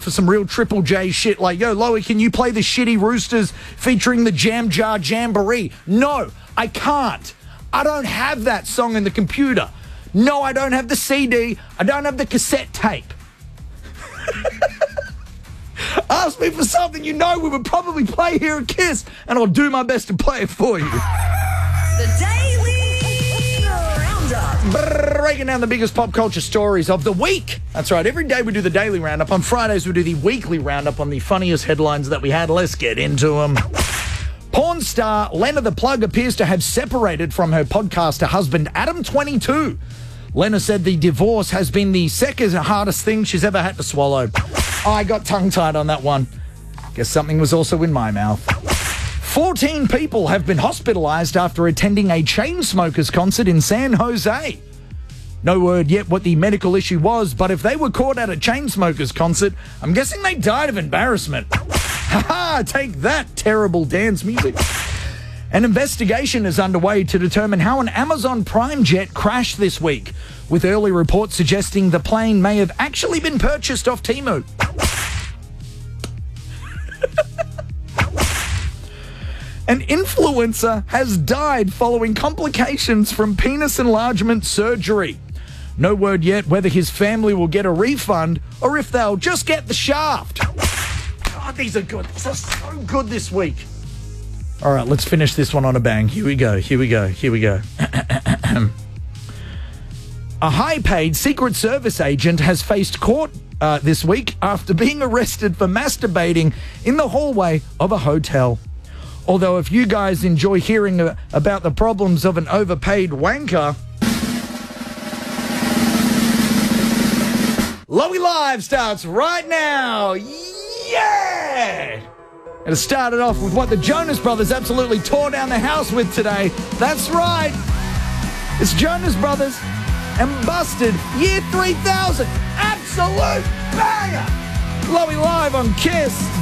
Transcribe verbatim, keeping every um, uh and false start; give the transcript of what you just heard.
for some real Triple J shit like, yo, Loey, can you play the Shitty Roosters featuring the Jam Jar Jamboree? No, I can't. I don't have that song in the computer. No, I don't have the C D. I don't have the cassette tape. Ask me for something you know we would probably play here at KISS, and I'll do my best to play it for you. The Daily Roundup. Breaking down the biggest pop culture stories of the week. That's right, every day we do the Daily Roundup. On Fridays we do the Weekly Roundup on the funniest headlines that we had. Let's get into them. Porn star Lena the Plug appears to have separated from her podcaster husband Adam twenty-two. Lena said the divorce has been the second hardest thing she's ever had to swallow. Oh, I got tongue-tied on that one. Guess something was also in my mouth. fourteen people have been hospitalized after attending a Chainsmokers concert in San Jose. No word yet what the medical issue was, but if they were caught at a Chainsmokers concert, I'm guessing they died of embarrassment. Haha, take that, terrible dance music. An investigation is underway to determine how an Amazon Prime jet crashed this week, with early reports suggesting the plane may have actually been purchased off Temu. An influencer has died following complications from penis enlargement surgery. No word yet whether his family will get a refund or if they'll just get the shaft. God, these are good. These are so good this week. All right, let's finish this one on a bang. Here we go, here we go, here we go. A high-paid Secret Service agent has faced court uh, this week after being arrested for masturbating in the hallway of a hotel. Although if you guys enjoy hearing uh, about the problems of an overpaid wanker, Loey Live starts right now. Yeah! And it started off with what the Jonas Brothers absolutely tore down the house with today. That's right. It's Jonas Brothers and Busted, year three thousand. Absolute banger. Loey Live on KISS.